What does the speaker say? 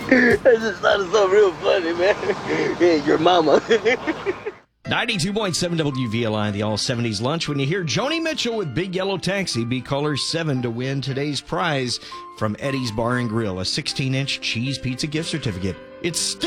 I just thought it so real funny, man. Hey, your mama. 92.7 WVLI, the All-70s Lunch. When you hear Joni Mitchell with Big Yellow Taxi, be caller 7 to win today's prize from Eddie's Bar and Grill, a 16-inch cheese pizza gift certificate. It's